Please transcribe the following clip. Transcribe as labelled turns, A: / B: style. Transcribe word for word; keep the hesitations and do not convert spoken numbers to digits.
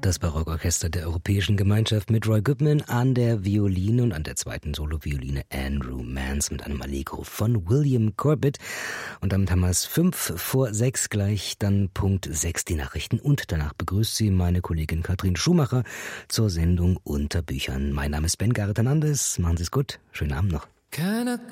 A: Das Barockorchester der Europäischen Gemeinschaft mit Roy Goodman an der Violine und an der zweiten Solovioline Andrew Mans mit einem Allegro von William Corbett. Und damit haben wir es fünf vor sechs, gleich dann Punkt sechs, die Nachrichten. Und danach begrüßt sie meine Kollegin Katrin Schumacher zur Sendung Unter Büchern. Mein Name ist Ben Gareth Hernandez. Machen Sie es gut. Schönen Abend noch.
B: Can a